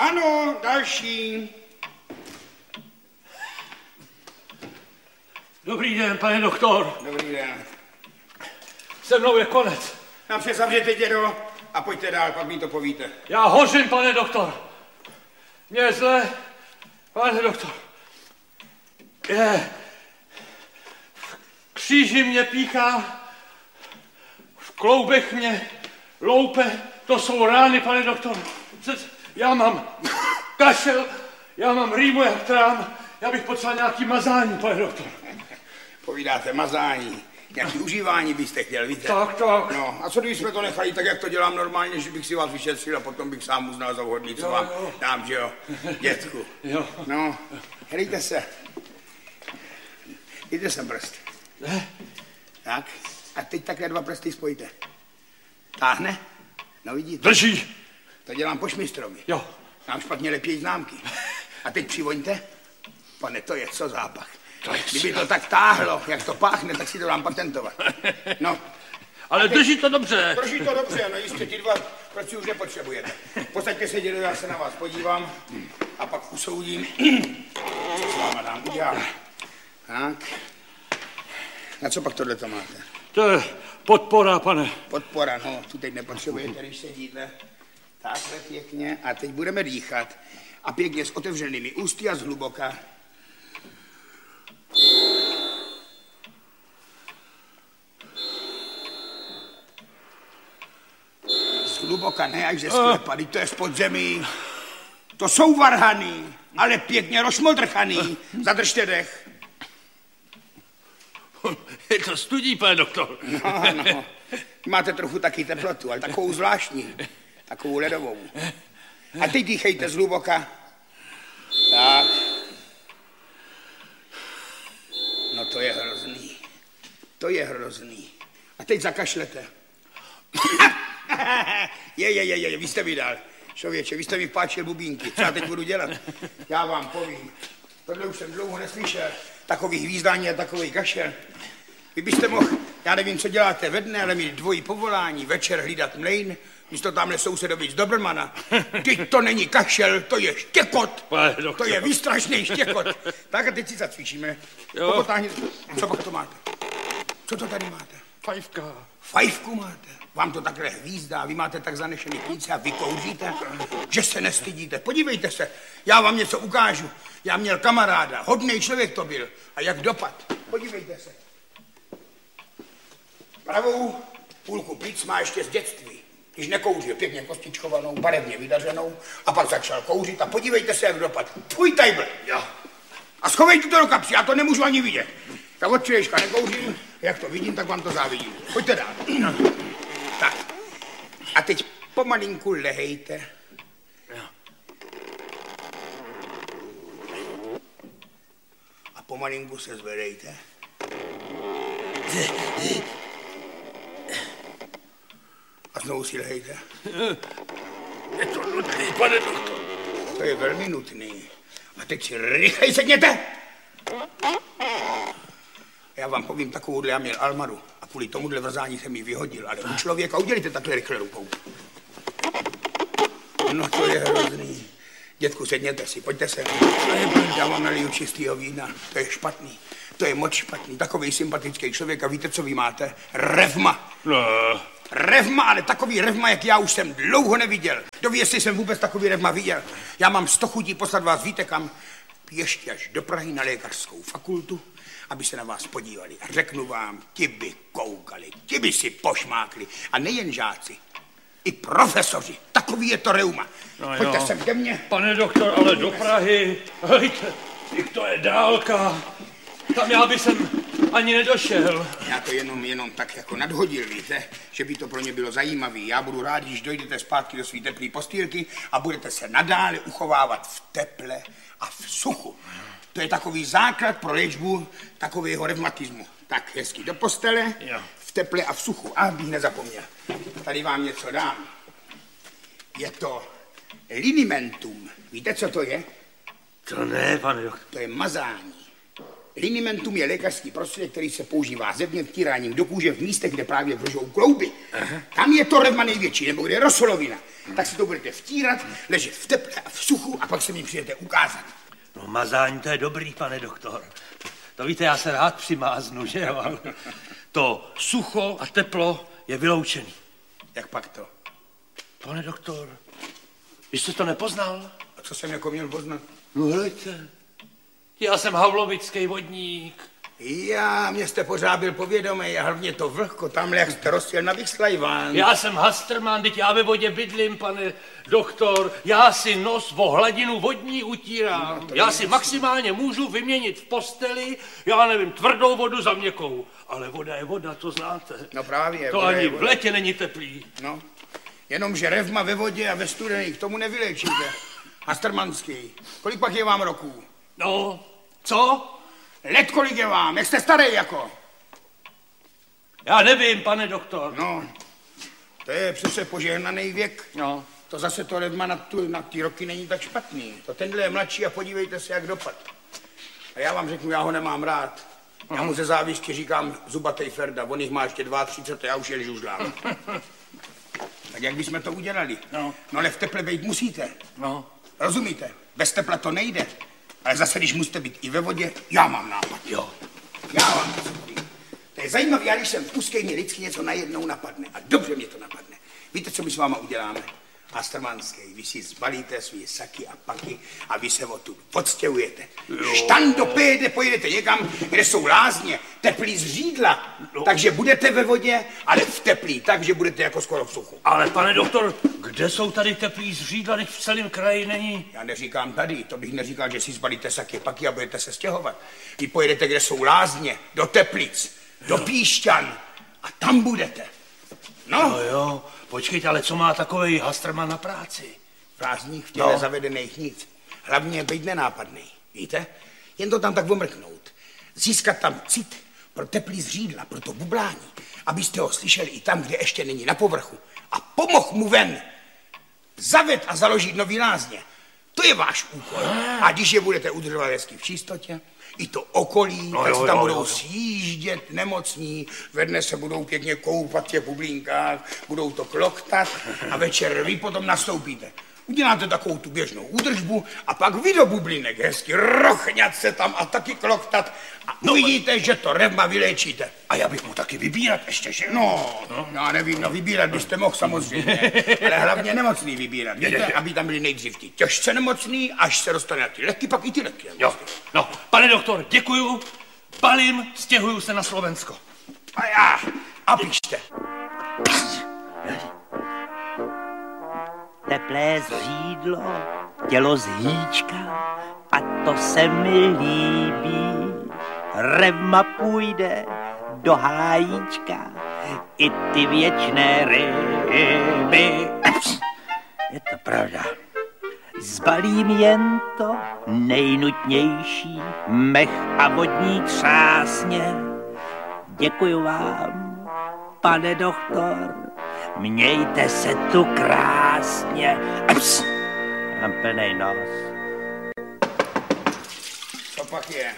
Ano, další. Dobrý den, pane doktor. Dobrý den. Se mnou je konec. Nám se zavřete, dědo, a pojďte dál, pak mi to povíte. Já hořím, pane doktor. Mně je zle, pane doktor. V kříži mě píchá, v kloubech mě loupe, to jsou rány, pane doktor. Já mám kašel, já mám rýmu jak trám, já bych potřeboval nějaký mazání, pane doktor. Povídáte mazání, nějaký užívání byste chtěl, víte? Tak. No, a co když jsme to nechali tak, jak to dělám normálně, že bych si vás vyšetřil a potom bych sám uznal za vhodný, co vám dám, že jo, dětku. Jo. No, hlejte se. Dejte sem prst. Tak, a teď takhle 2 prsty spojíte. Táhne? No vidíte. Drží. To dělám po šmistrovi. Jo. Nám špatně lepějí známky. A teď přivoňte. Pane, to je co zápach. Kdyby to tak táhlo, jak to páchne, tak si to dám patentovat. No. Ale drží to dobře. Drží to dobře, no jistě, ty 2 prsty už nepotřebujete. Posaďte se, dědo, já se na vás podívám a pak usoudím, co s váma dám udělat. Tak. Na co pak tohleto máte? To je podpora, pane. Podpora, no, tu teď nepotřebujete, když sedíte. Takhle pěkně. A teď budeme dýchat. A pěkně s otevřenými ústy a zhluboka. Zhluboka, ne až ze sklepa, to je z podzemí. To jsou varhany, ale pěkně rozmodrchaný. Zadržte dech. Je to studí, pane doktor. No. Máte trochu taky teplotu, ale takovou zvláštní. Takovou ledovou. A teď dýchejte zhluboka. Tak. No to je hrozný. To je hrozný. A teď zakašlete. Je, vy jste vydal. Člověče, vy jste mi vpáčil bubínky. Co já teď budu dělat? Já vám povím. Tohle už jsem dlouho neslyšel. Takový hvízdání a takový kašel. Vy byste mohl, já nevím, co děláte ve dne, ale mít dvojí povolání, večer hlídat mlejn, místo tamhle sousedovi z Dobrmana. Teď to není kašel, to je štěkot. To je výstrašný štěkot. Tak a teď si zacvičíme. Popotáhněte. Co pak to máte? Co to tady máte? Fajfka. Fajfku máte? Vám to takhle hvízdá, vy máte tak zanešený plíce a vy kouříte, že se nestydíte. Podívejte se, já vám něco ukážu. Já měl kamaráda, hodnej člověk to byl. A jak dopad? Podívejte se. Pravou půlku plic má ještě z dětství. Když nekouřil, pěkně kostičkovanou, barevně vydařenou, a pak začal kouřit a podívejte se, jak dopad. Tvůj tajbl. A schovejte to do kapsy, já to nemůžu ani vidět. Tak od včerejška nekouřím, jak to vidím, tak vám to závidím. Pojďte dál. Tak. A teď pomalinku lehejte. A pomalinku se zvedejte. A znovu si lehejte. Je to nutný, pane doktor. To je velmi nutný. A teď si rychlej sedněte. Já vám povím takovouhle, já měl Almaru a kvůli tomuhle vrzání jsem ji vyhodil, ale u člověka udělejte takhle rychle rukou. No to je hrozný. Dětku, sedněte si, pojďte se. Já vám naliju čistýho vína, to je špatný. To je moc špatný, takový sympatický člověk a víte, co vy máte? Revma. No. Revma, ale takový revma, jak já už jsem dlouho neviděl. Doví, jestli jsem vůbec takový revma viděl. Já mám 100 chutí poslat vás, víte kam? Ještě až do Prahy na lékařskou fakultu, aby se na vás podívali. A řeknu vám, ti by koukali, ti by si pošmákli. A nejen žáci, i profesoři. Takový je to reuma. No pojďte sem ke mně. Pane doktor, ale do Prahy. Hejte, to je dálka. Tam já bych sem ani nedošel. Já to jenom tak jako nadhodil, víte, že by to pro ně bylo zajímavý. Já budu rád, když dojdete zpátky do své teplé postýlky a budete se nadále uchovávat v teple a v suchu. To je takový základ pro léčbu takového revmatismu. Tak hezky do postele, v teple a v suchu. A bych nezapomněl. Tady vám něco dám. Je to linimentum. Víte, co to je? To ne, pane doktor. To je mazání. Linimentum je lékařský prostředek, který se používá zevně vtíráním do kůže v místech, kde právě vržou klouby. Tam je to revma největší, nebo kde je rosolovina. Tak si to budete vtírat, ležet v teple a v suchu a pak se mi přijete ukázat. No mazání to je dobrý, pane doktor. To víte, já se rád přimáznu, že jo? Ale to sucho a teplo je vyloučený. Jak pak to? Pane doktor, vy jste to nepoznal? A co jsem jako měl poznat? No hejte, já jsem havlovický vodník. Mě jste pořád byl povědomý a hlavně to vlhko, tamhle jak jste rozjel na Vyslajván. Já jsem Hasterman, teď já ve vodě bydlím, pane doktor. Já si nos o hladinu vodní utírám. Já si maximálně můžu vyměnit v posteli, já nevím, tvrdou vodu za měkkou. Ale voda je voda, to znáte. No právě. To ani v létě není teplý. No, jenomže revma ve vodě a ve studených, k tomu nevyléčíte. Hastermanský, kolik pak je vám roků? No, co? Let kolik je vám, jak jste starý jako? Já nevím, pane doktor. No, to je přece požehnaný věk. No. To zase to revma na ty roky není tak špatný. To tenhle je mladší a podívejte se, jak dopad. A já vám řeknu, já ho nemám rád. Já mu ze závisti říkám zubatej Ferda, on jich má ještě 32, já už je žužlám. Tak jak bychom to udělali? No ale v teple být musíte. No. Rozumíte? Bez tepla to nejde. Ale zase, když musíte být i ve vodě, já mám nápad. Jo. Já vám to řeknu. To je zajímavé, já když jsem v úzké, mě vždycky něco najednou napadne. A dobře mě to napadne. Víte, co my s váma uděláme? Hastermanský, vy si zbalíte svý saky a paky a vy se odtud odstěhujete. Štandopéde pojedete někam, kde jsou lázně, teplý zřídla, takže budete ve vodě, ale v teplý, takže budete jako skoro v suchu. Ale pane doktor, kde jsou tady teplý zřídla, když v celém kraji není? Já neříkám tady, to bych neříkal, že si zbalíte saky paky a budete se stěhovat. Vy pojedete, kde jsou lázně, do Teplic, do Píšťan a tam budete. No. Jo. Počkejte, ale co má takovej Hasterman na práci? Prázdných v těle zavedených nic. Hlavně být nenápadný, víte? Jen to tam tak omrknout. Získat tam cit pro teplý zřídla, pro to bublání, abyste ho slyšeli i tam, kde ještě není na povrchu. A pomohl mu ven. Zaved a založit nový lázně. To je váš úkol. A když je budete udržovat hezky v čistotě, i to okolí, tak se tam budou sjíždět nemocní, ve dne se budou pěkně koupat v těch bublinkách, budou to kloktat a večer vy potom nastoupíte. Uděláte takovou tu běžnou údržbu a pak vy do bublinek hezky rochňat se tam a taky kloktat a uvidíte, že to revma vyléčíte. A já bych mu taky vybírat ještě, že? No, já nevím, vybírat byste mohl samozřejmě, ale hlavně nemocný vybírat, víte, aby tam byli nejdřív ti těžce nemocný, až se dostane na ty léky, pak i ty léky. Jo, no, pane doktor, děkuju, balím, stěhuju se na Slovensko. A píšte. Teplé zřídlo, tělo z hýčka, a to se mi líbí. Revma půjde do hájíčka, i ty věčné ryby. Je to pravda. Zbalím jen to nejnutnější, mech a vodní třásně. Děkuju vám, pane doktor. Mějte se tu krásně. Mám plnej nos. Co pak je?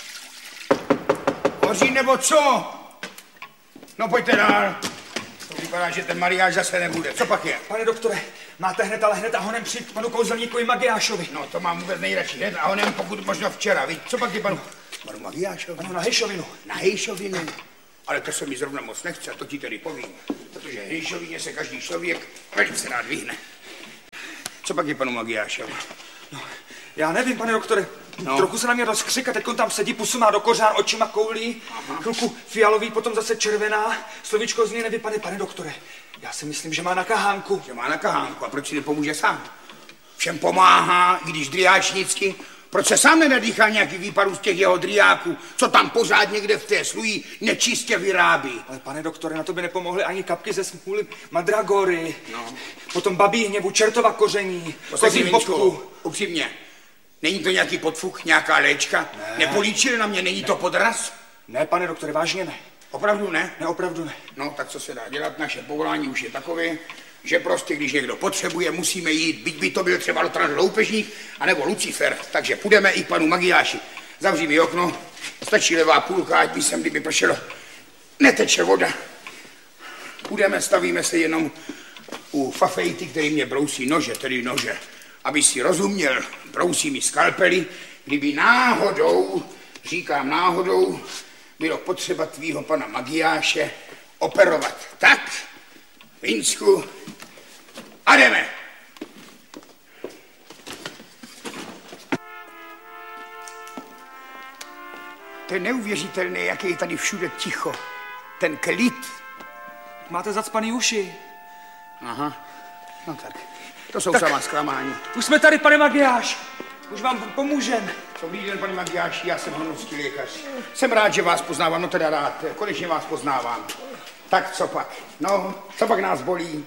Hoří nebo co? No pojďte dál. To vypadá, že ten mariáš zase nebude. Co pak je? Pane doktore, máte hned a honem přijít k panu kouzelníkovi Magiášovi. No to mám vůbec nejradši. Hned a honem pokud možno včera. Víš, co pak je panu Magiášovi? Ano, na Hejšovinu. Na Hejšovinu? Ale to se mi zrovna moc nechce, a to ti tedy povím. Protože Hejšovině se každý člověk velice rád vyhne. Co pak je panu Magiášovi? No, já nevím, pane doktore. Trochu se na mě rozkřika, teďkon tam sedí, pusu má do kořán, očima koulí, chvilku fialový, potom zase červená, slovíčko z něj nevypadne, pane doktore. Já si myslím, že má na kahánku. Že má na kahánku, a proč si nepomůže sám? Všem pomáhá, i když driáčnicky. Proč se sám nenadýchá nějaký výparů z těch jeho driáků, co tam pořád někde v té sluji nečistě vyrábí? Ale pane doktore, na to by nepomohly ani kapky ze smůly Madragory, potom babí hněvu, čertova koření, kozí bobku. Upřímně, není to nějaký podfuch, nějaká léčka? Ne. Nepolíčili na mě, není to podraz? Ne, pane doktore, vážně ne. Opravdu ne? Ne, opravdu ne. No, tak co se dá dělat, naše povolání už je takové, že prostě, když někdo potřebuje, musíme jít, byť by to byl třeba Lothar Loupežník, anebo Lucifer, takže půjdeme i k panu Magiáši. zavři mi okno, stačí levá půlka, ať mi sem, kdyby pršelo, neteče voda. Půjdeme, stavíme se jenom u fafejty, který mě brousí nože, tedy nože. Aby si rozuměl, brousí mi skalpely, kdyby náhodou, říkám náhodou, bylo potřeba tvýho pana Magiáše operovat. Tak, Vinsku, a jdeme. To je neuvěřitelné, jak je tady všude ticho. Ten klid. Máte zacpaný uši. Aha, no tak, to jsou samá zklamání. Už jsme tady, pane Magiáš. Už vám pomůžem. Dobrý den, pane Magiáši, já jsem hornický lékař. Jsem rád, že vás poznávám, no teda rád, konečně vás poznávám. Tak co pak? No, co pak nás bolí?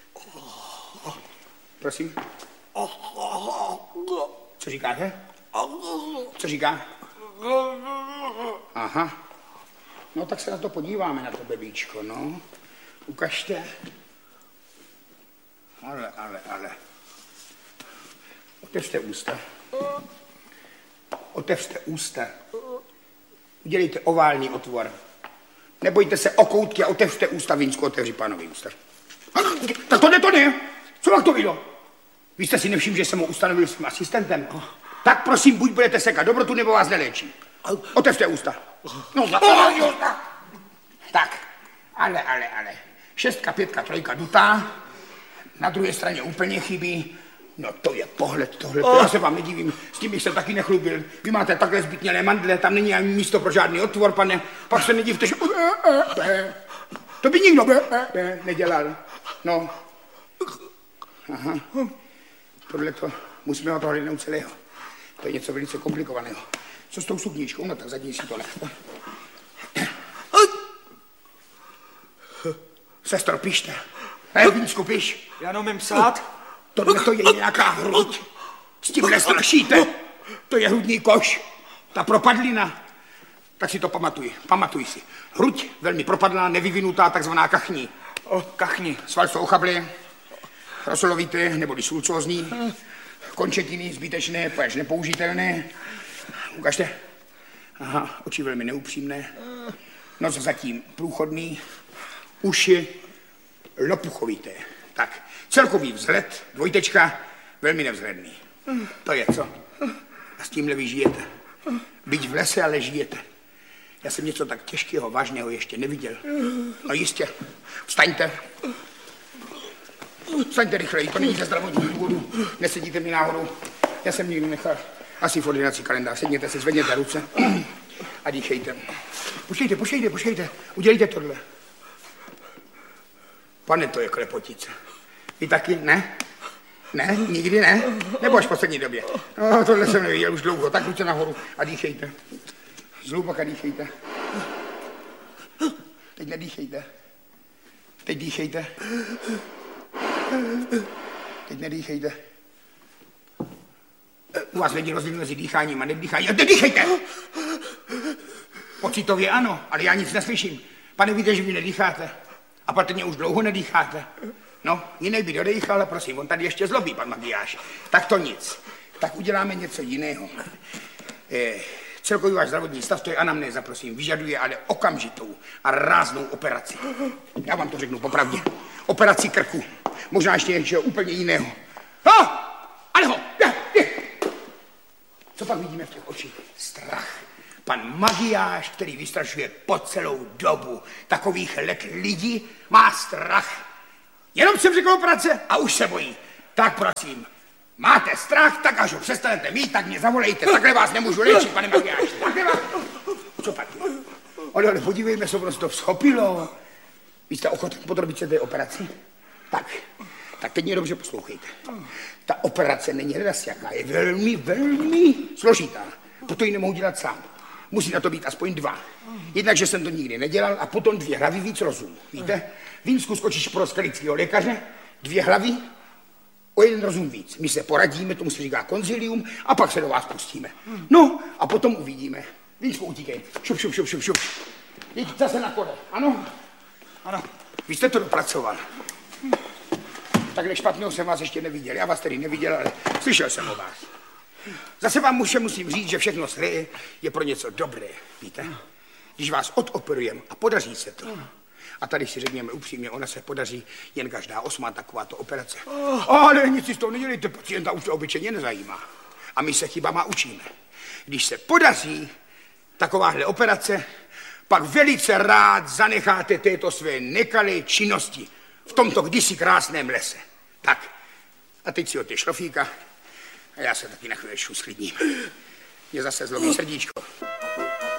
Prosím? Co říkáte? Co říká? Aha. No tak se na to podíváme, na to bebíčko, no. Ukažte. Ale. Otevřte ústa. Otevřte ústa. Udělejte ovální otvor. Nebojte se o koutky a otevřte ústa, Vinsku, otevři pánovi ústa. Tak to ne. Co vám to bylo? Vy jste si nevšiml, že jsem ho ustanovil svým asistentem? Tak prosím, buď budete sekat dobrotu, nebo vás neléčí. Otevřte ústa. No, tak, ale. 6, 5, 3 dutá. Na druhé straně úplně chybí. No to je pohled tohle, já se vám nedivím, s tím bych se taky nechlubil. Vy máte takhle zbytnělé mandle, tam není ani místo pro žádný otvor, pane. Pak se nedivte, že... To by nikdo nedělal. No. Aha. Podle to musíme ho prohlédnout celého. To je něco velice komplikovaného. Co s tou sukničkou? No tak zadní si to nechte. Sestro, pište. Vinsku, piš. Já neumím psát. Tohle to je nějaká hruď. S tímhle strašíte. To je hrudní koš. Ta propadlina. Tak si to pamatuj si. Hruď velmi propadlá, nevyvinutá, takzvaná kachní. Kachní. Sval jsou ochably, rosolovité, neboli sulcózní. Končetiny zbytečné, až nepoužitelné. Ukažte. Aha, oči velmi neupřímné. Nos zatím průchodný. Uši lopuchovité. Tak, celkový vzhled, dvojtečka, velmi nevzhledný. To je co? A s tímhle vy žijete. Byť v lese, ale žijete. Já jsem něco tak těžkého, vážného ještě neviděl. No jistě, vstaňte. Vstaňte rychleji, to není ze zdravotních důvodů. Nesedíte mi náhodou. Já jsem někdy nechal asi v ordinaci kalendář. Sedněte se, zvedněte ruce a dýchejte. Počkejte, udělejte tohle. Pane, to je klepotice. Vy taky? Ne? Ne? Nikdy ne? Nebo až v poslední době? No, tohle jsem neviděl už dlouho. Tak ruce nahoru a dýchejte. Zhlubaka dýchejte. Teď nedýchejte. Teď dýchejte. Teď nedýchejte. U vás není rozdíl mezi dýcháním a nedýcháním. Nedýchejte! Pocitově ano, ale já nic neslyším. Pane, víte, že vy nedýcháte. A patrně už dlouho nedýcháte. No, jiný by dodýchal, ale prosím, on tady ještě zlobí, pan Magiáš. Tak to nic. Tak uděláme něco jiného. Celkový váš zdravotní stav, to je anamnéza, prosím, vyžaduje ale okamžitou a ráznou operaci. Já vám to řeknu popravdě. Operaci krku. Možná ještě něčeho úplně jiného. Ale ho! Co pak vidíme v těch očích? Strach. Pan Magiáš, který vystrašuje po celou dobu takových let lidí, má strach. Jenom jsem řekl operace a už se bojí. Tak prosím, máte strach, tak až ho přestanete mít, tak mě zavolejte. Takhle vás nemůžu léčit, pane Magiáš. Takhle vás... Co pak? Ale podívejme se, ono se to vzchopilo. Vy jste ochoten podrobit se té operaci? Tak teď mě dobře poslouchejte. Ta operace není hledas jaká, je velmi složitá. Proto ji nemohu dělat sám. Musí na to být aspoň 2. Jednak, že jsem to nikdy nedělal a potom 2 hlavy víc rozumu. Víte? Vinsku skočíš pro skalického lékaře, 2 hlavy, o 1 rozum víc. My se poradíme, tomu se říká konzilium a pak se do vás pustíme. No a potom uvidíme. Vinsku, utíkej. Šup. Jděte zase na kole, ano? Ano. Vy jste to dopracoval. Takhle špatného jsem vás ještě neviděl. Já vás tedy neviděl, ale slyšel jsem o vás. Zase vám musím říct, že všechno zlé je pro něco dobré, víte? Když vás odoperujeme a podaří se to, a tady si řekněme upřímně, ona se podaří jen každá 8. takováto operace. Ale nic si z toho nedělejte, pacienta už to obyčejně nezajímá. A my se chybama učíme. Když se podaří takováhle operace, pak velice rád zanecháte této své nekalé činnosti v tomto kdysi krásném lese. Tak, a teď si od té šlofíka a já se taky na chvíličku sklidním. Mě zase zlomí srdíčko.